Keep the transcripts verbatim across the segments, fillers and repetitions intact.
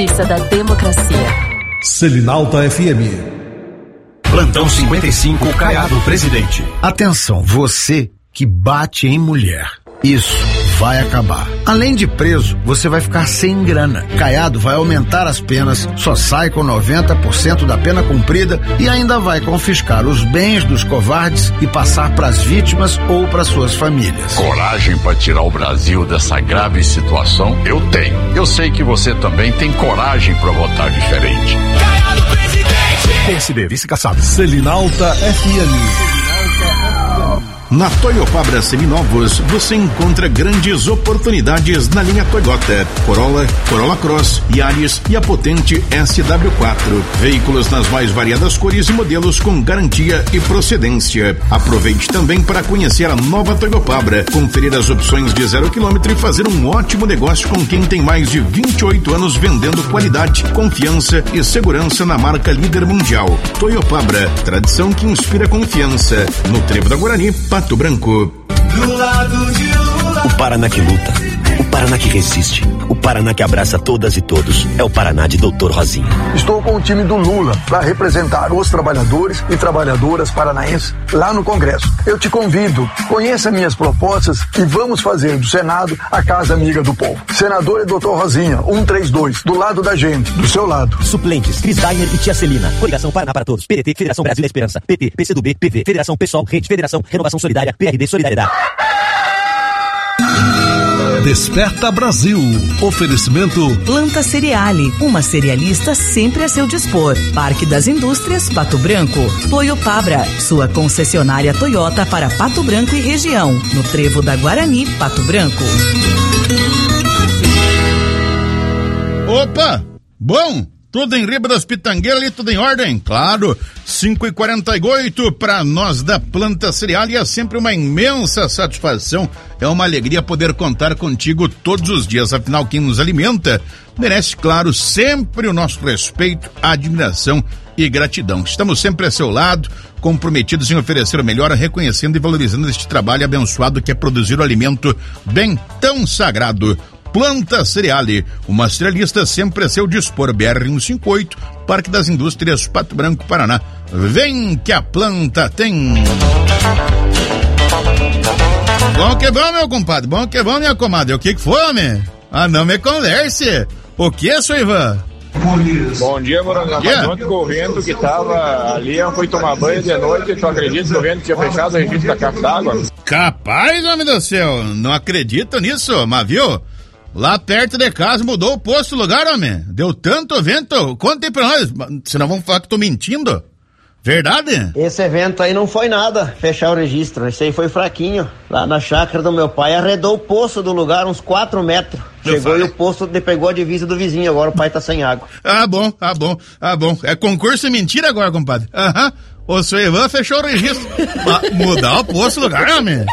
Justiça da democracia. Selinalta F M. Plantão cinquenta e cinco, Caiado, presidente. Atenção, você que bate em mulher. Isso vai acabar. Além de preso, você vai ficar sem grana. Caiado vai aumentar as penas, só sai com noventa por cento da pena cumprida e ainda vai confiscar os bens dos covardes e passar para as vítimas ou para suas famílias. Coragem para tirar o Brasil dessa grave situação, eu tenho. Eu sei que você também tem coragem para votar diferente. Caiado, presidente! P S D, vice-caçado. Selinalta F M. Na Toyopabra Seminovos, você encontra grandes oportunidades na linha Toyota, Corolla, Corolla Cross, Yaris e a potente S W quatro. Veículos nas mais variadas cores e modelos com garantia e procedência. Aproveite também para conhecer a nova Toyopabra, conferir as opções de zero quilômetro e fazer um ótimo negócio com quem tem mais de vinte e oito anos vendendo qualidade, confiança e segurança na marca líder mundial. Toyopabra, tradição que inspira confiança. No Trevo da Guarani, Pato Branco. Do lado de Lula. O Paraná que luta, o Paraná que resiste, o Paraná que abraça todas e todos. É o Paraná de doutor Rosinha. Estou com o time do Lula para representar os trabalhadores e trabalhadoras paranaenses lá no Congresso. Eu te convido, conheça minhas propostas e vamos fazer do Senado a casa amiga do povo. Senador é doutor Rosinha, cento e trinta e dois, do lado da gente, do seu lado. Suplentes, Cris Dainer e Tia Celina. Coligação Paraná para Todos. P D T, Federação Brasil da Esperança. P T, P C do B, P V, Federação PSOL, Rede, Federação, Renovação Solidária, P R D, Solidariedade. Desperta Brasil. Oferecimento Planta Cereale, uma cerealista sempre a seu dispor. Parque das Indústrias, Pato Branco. Toyopabra, sua concessionária Toyota para Pato Branco e região. No Trevo da Guarani, Pato Branco. Opa! Bom! Tudo em riba das pitangueiras ali, tudo em ordem? Claro, cinco e quarenta e oito para nós da Planta Cereal e é sempre uma imensa satisfação, é uma alegria poder contar contigo todos os dias, afinal quem nos alimenta merece, claro, sempre o nosso respeito, admiração e gratidão. Estamos sempre a seu lado, comprometidos em oferecer o melhor, reconhecendo e valorizando este trabalho abençoado que é produzir o alimento bem tão sagrado. Planta Cereale, uma cerealista sempre a seu dispor. B R cento e cinquenta e oito, Parque das Indústrias, Pato Branco, Paraná. Vem que a planta tem. Bom que bom, meu compadre, bom que bom, minha comadre. O que que foi, homem? Ah, não me converse. O que, seu Ivan? Bom dia, Morangão. Yeah. Ontem o vento que tava ali, eu fui tomar banho de noite. Tu acredita que o vento tinha fechado o registro da caixa d'água? Capaz, homem do céu, não acredito nisso, mas viu? Lá perto de casa mudou o posto do lugar, homem. Deu tanto vento. Conta aí pra nós. Senão vamos falar que tô mentindo. Verdade? Esse evento aí não foi nada, fechar o registro. Esse aí foi fraquinho. Lá na chácara do meu pai, arredou o poço do lugar uns quatro metros. Eu Chegou falei. E o poço pegou a divisa do vizinho. Agora o pai tá sem água. Ah, bom, ah, bom, ah, bom. É concurso e mentira agora, compadre. Aham. O seu Ivan fechou o registro. Mudar o poço do lugar, homem.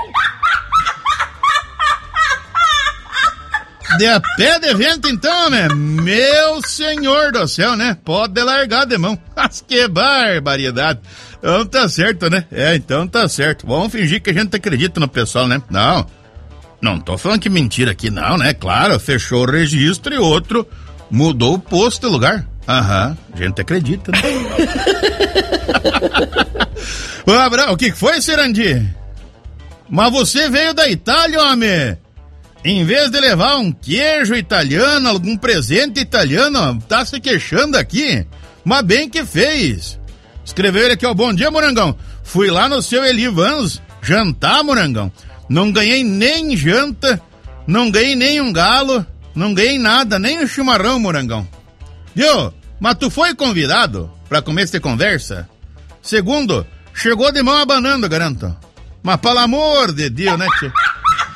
De a pé de vento, então, né? Meu senhor do céu, né? Pode largar de mão. Mas que barbaridade. Então tá certo, né? É, então tá certo. Vamos fingir que a gente acredita no pessoal, né? Não, não tô falando que mentira aqui, não, né? Claro, fechou o registro e outro mudou o posto de lugar. Aham, a gente acredita, né? O que foi, Serandi? Mas você veio da Itália, homem? Em vez de levar um queijo italiano, algum presente italiano, tá se queixando aqui. Mas bem que fez. Escreveu ele aqui, ó, bom dia, Morangão. Fui lá no seu Eli Vans jantar, Morangão. Não ganhei nem janta, não ganhei nem um galo, não ganhei nada, nem um chimarrão, Morangão. Viu? Mas tu foi convidado pra comer essa conversa? Segundo, chegou de mão abanando, garanto. Mas pelo amor de Deus, né, tia?